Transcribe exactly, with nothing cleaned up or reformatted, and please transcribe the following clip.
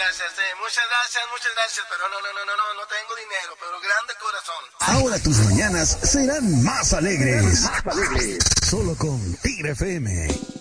gracias, sí, muchas gracias, muchas gracias, pero no, no, no, no, no, no tengo dinero, pero grande corazón. Ahora tus mañanas serán más alegres. Más alegres. Solo con Tigre F M.